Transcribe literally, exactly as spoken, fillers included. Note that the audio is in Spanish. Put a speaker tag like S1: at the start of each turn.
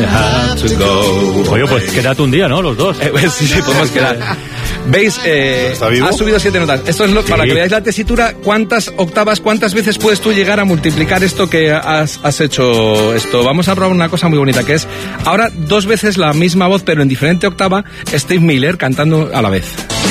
S1: have to go.
S2: Oye, pues quédate un día, ¿no? Los dos.
S1: Eh, pues, sí, sí, podemos quedar. ¿Veis? Eh, ha subido siete notas. Esto es lo, sí. Para que veáis la tesitura, cuántas octavas, cuántas veces puedes tú llegar a multiplicar esto que has, has hecho esto. Vamos a probar una cosa muy bonita, que es ahora dos veces la misma voz, pero en diferente octava, Steve Miller cantando a la vez.